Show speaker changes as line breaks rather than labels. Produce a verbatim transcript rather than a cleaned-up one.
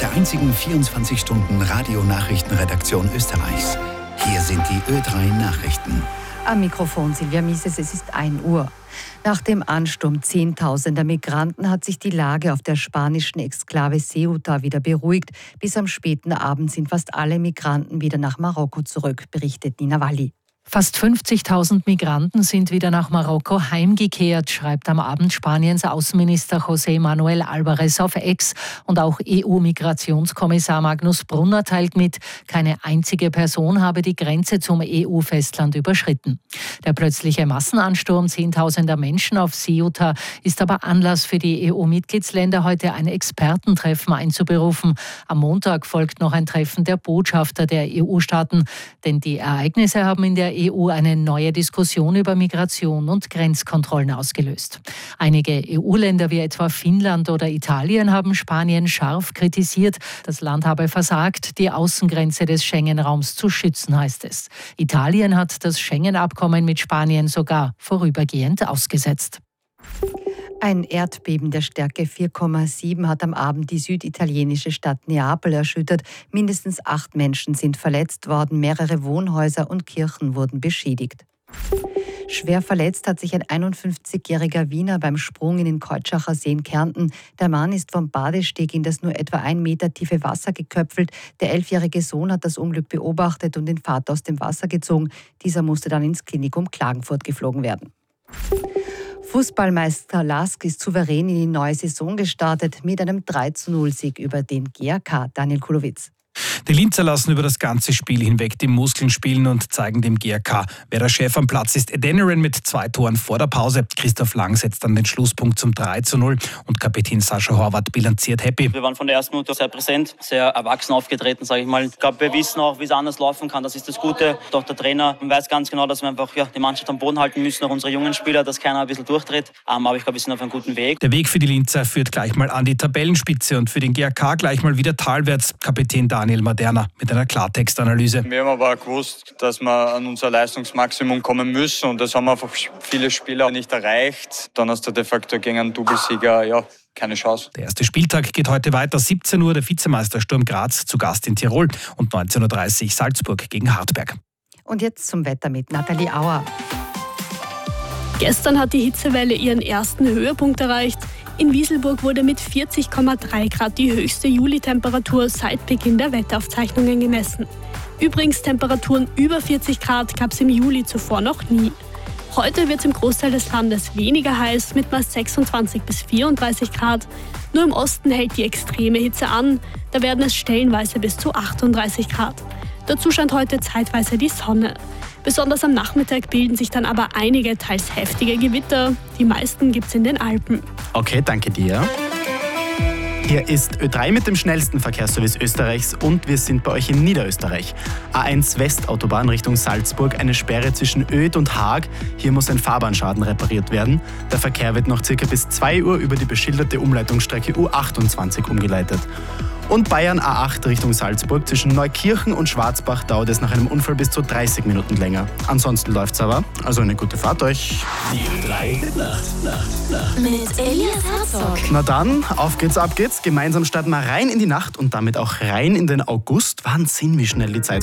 der einzigen vierundzwanzig-Stunden-Radio-Nachrichtenredaktion Österreichs. Hier sind die Ö drei Nachrichten.
Am Mikrofon Silvia Mieses, es ist ein Uhr. Nach dem Ansturm zehntausender Migranten hat sich die Lage auf der spanischen Exklave Ceuta wieder beruhigt. Bis am späten Abend sind fast alle Migranten wieder nach Marokko zurück, berichtet Nina Walli.
Fast fünfzigtausend Migranten sind wieder nach Marokko heimgekehrt, schreibt am Abend Spaniens Außenminister José Manuel Álvarez auf X. Und auch E U-Migrationskommissar Magnus Brunner teilt mit, keine einzige Person habe die Grenze zum E U-Festland überschritten. Der plötzliche Massenansturm zehntausender Menschen auf Ceuta ist aber Anlass für die E U-Mitgliedsländer, heute ein Expertentreffen einzuberufen. Am Montag folgt noch ein Treffen der Botschafter der E U-Staaten, denn die Ereignisse haben in der E U eine neue Diskussion über Migration und Grenzkontrollen ausgelöst. Einige E U-Länder wie etwa Finnland oder Italien haben Spanien scharf kritisiert. Das Land habe versagt, die Außengrenze des Schengen-Raums zu schützen, heißt es. Italien hat das Schengen-Abkommen mit Spanien sogar vorübergehend ausgesetzt.
Ein Erdbeben der Stärke vier Komma sieben hat am Abend die süditalienische Stadt Neapel erschüttert. Mindestens acht Menschen sind verletzt worden, mehrere Wohnhäuser und Kirchen wurden beschädigt. Schwer verletzt hat sich ein einundfünfzigjähriger Wiener beim Sprung in den Keutschachar See in Kärnten. Der Mann ist vom Badesteg in das nur etwa ein Meter tiefe Wasser geköpfelt. Der elfjährige Sohn hat das Unglück beobachtet und den Vater aus dem Wasser gezogen. Dieser musste dann ins Klinikum Klagenfurt geflogen werden. Fußballmeister Lask ist souverän in die neue Saison gestartet mit einem drei zu null Sieg über den G A K. Daniel Kulowitz.
Die Linzer lassen über das ganze Spiel hinweg die Muskeln spielen und zeigen dem G A K, wer der Chef am Platz ist. Adeniran mit zwei Toren vor der Pause. Christoph Lang setzt dann den Schlusspunkt zum drei zu null und Kapitän Sascha Horvath bilanziert happy.
Wir waren von der ersten Minute sehr präsent, sehr erwachsen aufgetreten, sage ich mal. Ich glaube, wir wissen auch, wie es anders laufen kann. Das ist das Gute. Doch der Trainer weiß ganz genau, dass wir einfach ja, die Mannschaft am Boden halten müssen, auch unsere jungen Spieler, dass keiner ein bisschen durchdreht. Aber ich glaube, wir sind auf einem guten Weg.
Der Weg für die Linzer führt gleich mal an die Tabellenspitze und für den G A K gleich mal wieder talwärts. Kapitän Daniel Maderna mit einer Klartextanalyse.
Wir haben aber auch gewusst, dass wir an unser Leistungsmaximum kommen müssen und das haben einfach viele Spieler nicht erreicht. Dann hast du de facto gegen einen Doublesieger, ja, keine Chance.
Der erste Spieltag geht heute weiter. siebzehn Uhr der Vizemeister Sturm Graz zu Gast in Tirol und neunzehn Uhr dreißig Salzburg gegen Hartberg.
Und jetzt zum Wetter mit Nathalie Auer.
Gestern hat die Hitzewelle ihren ersten Höhepunkt erreicht. In Wieselburg wurde mit vierzig Komma drei Grad die höchste Julitemperatur seit Beginn der Wetteraufzeichnungen gemessen. Übrigens Temperaturen über vierzig Grad gab es im Juli zuvor noch nie. Heute wird es im Großteil des Landes weniger heiß mit mal sechsundzwanzig bis vierunddreißig Grad. Nur im Osten hält die extreme Hitze an, da werden es stellenweise bis zu achtunddreißig Grad. Dazu scheint heute zeitweise die Sonne. Besonders am Nachmittag bilden sich dann aber einige teils heftige Gewitter. Die meisten gibt es in den Alpen.
Okay, danke dir. Hier ist Ö drei mit dem schnellsten Verkehrsservice Österreichs und wir sind bei euch in Niederösterreich. A eins Westautobahn Richtung Salzburg, eine Sperre zwischen Oedt und Haag. Hier muss ein Fahrbahnschaden repariert werden. Der Verkehr wird noch circa bis zwei Uhr über die beschilderte Umleitungsstrecke U achtundzwanzig umgeleitet. Und Bayern A acht Richtung Salzburg zwischen Neukirchen und Schwarzbach dauert es nach einem Unfall bis zu dreißig Minuten länger. Ansonsten läuft's aber. Also eine gute Fahrt euch.
Die Ö drei Nacht, Nacht, Nacht.
Mit Elias Herzog.
Na dann, auf geht's, ab geht's. Gemeinsam starten wir rein in die Nacht und damit auch rein in den August. Wahnsinn, wie schnell die Zeit